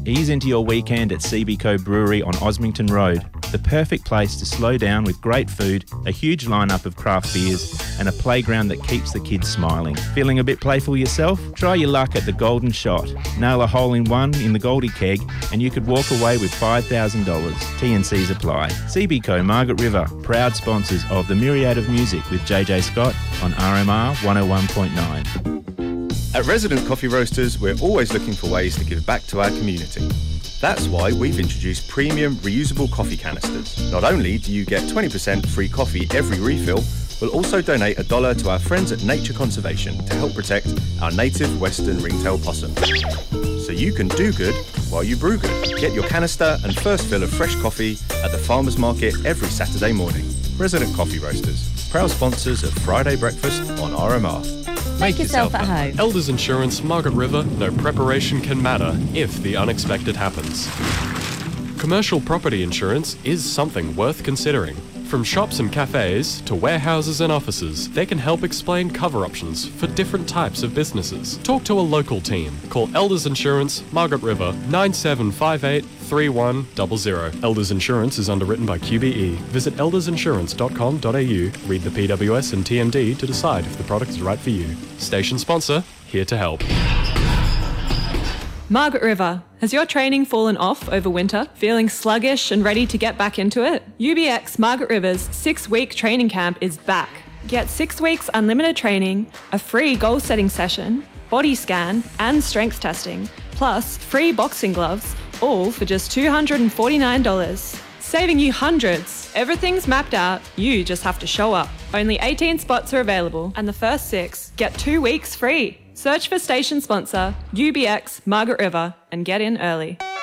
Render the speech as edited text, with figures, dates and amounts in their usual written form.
Ease into your weekend at CBCO Brewery on Osmington Road. The perfect place to slow down with great food, a huge lineup of craft beers, and a playground that keeps the kids smiling. Feeling a bit playful yourself? Try your luck at the Golden Shot. Nail a hole in one in the Goldie Keg and you could walk away with $5,000. T&Cs apply. CBCO Margaret River, proud sponsors of The Myriad of Music with JJ Scott on RMR 101.9. At Resident Coffee Roasters, we're always looking for ways to give back to our community. That's why we've introduced premium reusable coffee canisters. Not only do you get 20% free coffee every refill, we'll also donate $1 to our friends at Nature Conservation to help protect our native western ringtail possum. So you can do good while you brew good. Get your canister and first fill of fresh coffee at the Farmers Market every Saturday morning. Resident Coffee Roasters, proud sponsors of Friday Breakfast on RMR. Make yourself at home. Elders Insurance, Margaret River, no preparation can matter if the unexpected happens. Commercial property insurance is something worth considering. From shops and cafes to warehouses and offices, they can help explain cover options for different types of businesses. Talk to a local team. Call Elders Insurance, Margaret River, 9758 3100. Elders Insurance is underwritten by QBE. Visit eldersinsurance.com.au, read the PWS and TMD to decide if the product is right for you. Station sponsor, here to help. Margaret River, has your training fallen off over winter? Feeling sluggish and ready to get back into it? UBX Margaret River's 6-week training camp is back. Get 6 weeks unlimited training, a free goal-setting session, body scan and strength testing, plus free boxing gloves, all for just $249. Saving you hundreds. Everything's mapped out, you just have to show up. Only 18 spots are available and the first 6 get 2 weeks free. Search for station sponsor UBX Margaret River and get in early.